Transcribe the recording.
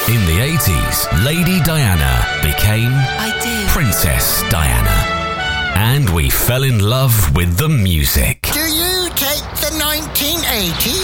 In the 80s, Lady Diana became Princess Diana. And we fell in love with the music. Do you take the 1980s?